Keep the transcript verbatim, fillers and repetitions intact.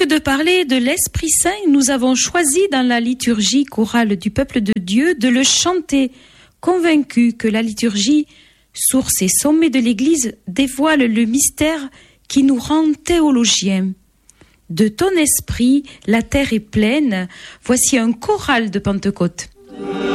que de parler de l'Esprit Saint, nous avons choisi dans la liturgie chorale du peuple de Dieu de le chanter, convaincus que la liturgie, source et sommet de l'Église, dévoile le mystère qui nous rend théologiens. De ton esprit, la terre est pleine. Voici un choral de Pentecôte.